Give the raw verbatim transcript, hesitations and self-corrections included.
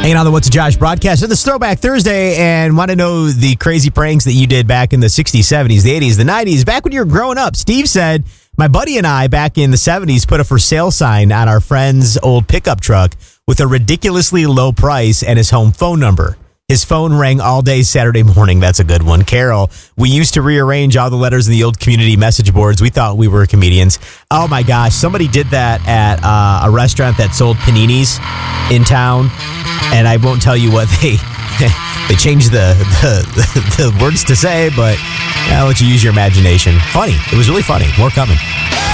Hanging on the What's a Josh broadcast. It's Throwback Thursday, and want to know the crazy pranks that you did back in the sixties, seventies, the eighties, the nineties, back when you were growing up. Steve said, my buddy and I back in the seventies put a for sale sign on our friend's old pickup truck with a ridiculously low price and his home phone number. His phone rang all day Saturday morning. That's a good one. Carol, we used to rearrange all the letters in the old community message boards. We thought we were comedians. Oh my gosh, somebody did that at uh, a restaurant that sold paninis in town. And I won't tell you what they they changed the, the, the, the words to say, but I'll let you use your imagination. Funny. It was really funny. More coming.